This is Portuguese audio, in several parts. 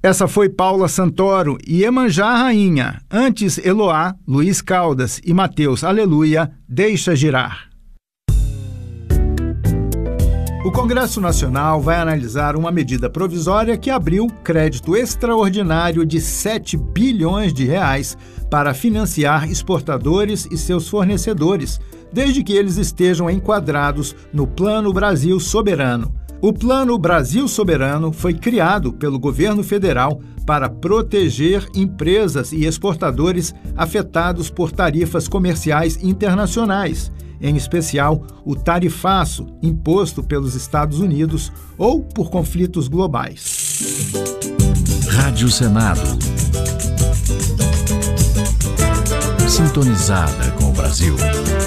Essa foi Paula Santoro e Iemanjá Rainha. Antes, Eloá, Luiz Caldas e Mateus Aleluia, Deixa Girar. O Congresso Nacional vai analisar uma medida provisória que abriu crédito extraordinário de 7 bilhões de reais para financiar exportadores e seus fornecedores, desde que eles estejam enquadrados no Plano Brasil Soberano. O Plano Brasil Soberano foi criado pelo governo federal para proteger empresas e exportadores afetados por tarifas comerciais internacionais, em especial o tarifaço imposto pelos Estados Unidos ou por conflitos globais. Rádio Senado. Sintonizada com o Brasil.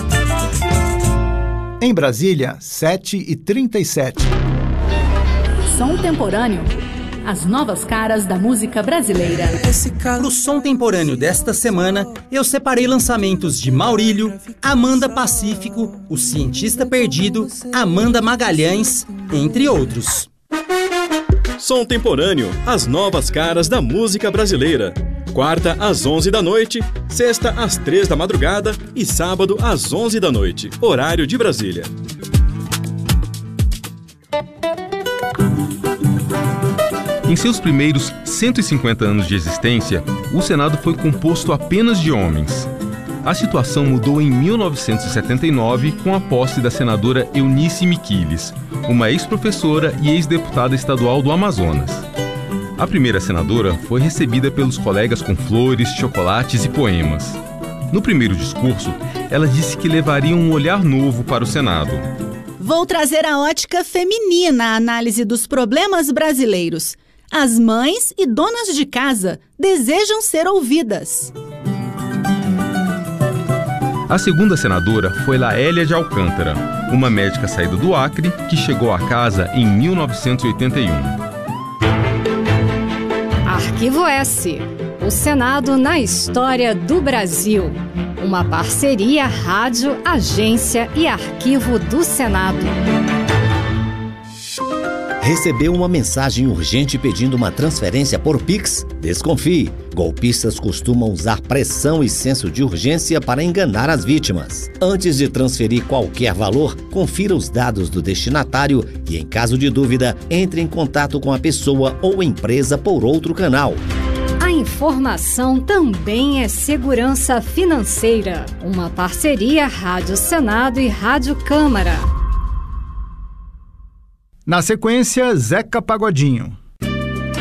Em Brasília, 7h37. Som Temporâneo. As novas caras da música brasileira. Pro Som Temporâneo desta semana, eu separei lançamentos de Maurílio, Amanda Pacífico, O Cientista Perdido, Amanda Magalhães, entre outros. Som Temporâneo. As novas caras da música brasileira. Quarta às 11 da noite, sexta às 3 da madrugada e sábado às 11 da noite, horário de Brasília. Em seus primeiros 150 anos de existência, o Senado foi composto apenas de homens. A situação mudou em 1979 com a posse da senadora Eunice Miquiles, uma ex-professora e ex-deputada estadual do Amazonas. A primeira senadora foi recebida pelos colegas com flores, chocolates e poemas. No primeiro discurso, ela disse que levaria um olhar novo para o Senado. Vou trazer a ótica feminina à análise dos problemas brasileiros. As mães e donas de casa desejam ser ouvidas. A segunda senadora foi Laélia de Alcântara, uma médica saída do Acre que chegou à casa em 1981. Arquivo S. O Senado na história do Brasil. Uma parceria Rádio, Agência e Arquivo do Senado. Recebeu uma mensagem urgente pedindo uma transferência por Pix? Desconfie. Golpistas costumam usar pressão e senso de urgência para enganar as vítimas. Antes de transferir qualquer valor, confira os dados do destinatário e, em caso de dúvida, entre em contato com a pessoa ou empresa por outro canal. A informação também é segurança financeira. Uma parceria Rádio Senado e Rádio Câmara. Na sequência, Zeca Pagodinho.